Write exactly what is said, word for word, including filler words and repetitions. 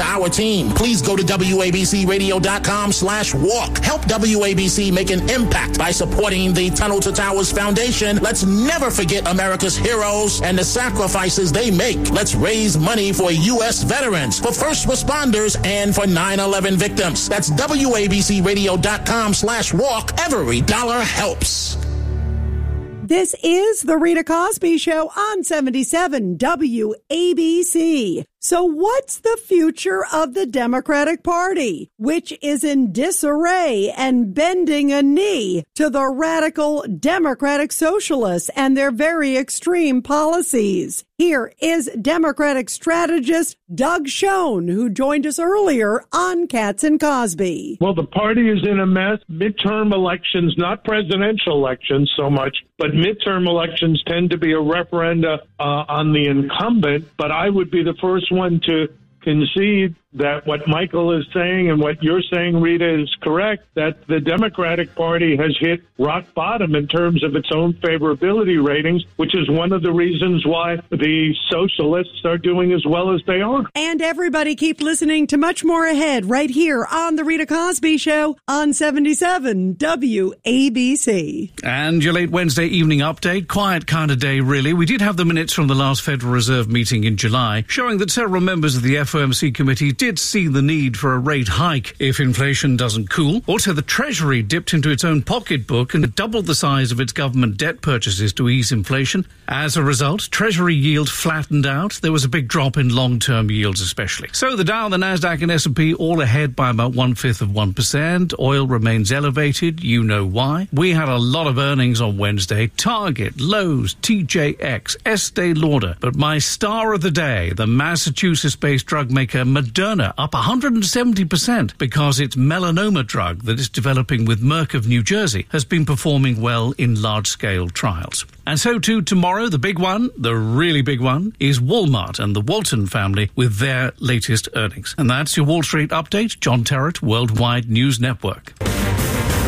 our team. Please go to W A B C radio dot com slash walk. Help W A B C make an impact by supporting the Tunnel to Towers Foundation. Let's never forget America's heroes and the sacrifices they make. Let's raise money for U S veterans, for first responders, and for nine eleven victims. That's W A B C radio dot com slash walk. Every dollar helps. This is the Rita Cosby Show on seventy-seven W A B C. So what's the future of the Democratic Party, which is in disarray and bending a knee to the radical Democratic Socialists and their very extreme policies? Here is Democratic strategist Doug Schoen, who joined us earlier on Katz and Cosby. Well, the party is in a mess. Midterm elections, not presidential elections so much, but midterm elections tend to be a referenda uh, on the incumbent. But I would be the first one to concede that what Michael is saying and what you're saying, Rita, is correct, that the Democratic Party has hit rock bottom in terms of its own favorability ratings, which is one of the reasons why the socialists are doing as well as they are. And everybody keep listening to much more ahead right here on The Rita Cosby Show on seventy-seven W A B C. And your late Wednesday evening update, quiet kind of day, really. We did have the minutes from the last Federal Reserve meeting in July, showing that several members of the F O M C committee did see the need for a rate hike if inflation doesn't cool. Also, the Treasury dipped into its own pocketbook and doubled the size of its government debt purchases to ease inflation. As a result, Treasury yield flattened out. There was a big drop in long-term yields especially. So the Dow, the Nasdaq and S and P all ahead by about one-fifth of one percent. Oil remains elevated. You know why. We had a lot of earnings on Wednesday. Target, Lowe's, T J X, Estee Lauder. But my star of the day, the Massachusetts-based drug maker Moderna, up one hundred seventy percent because its melanoma drug that is developing with Merck of New Jersey has been performing well in large-scale trials. And so too tomorrow, the big one, the really big one, is Walmart and the Walton family with their latest earnings. And that's your Wall Street update. John Terrett, Worldwide News Network.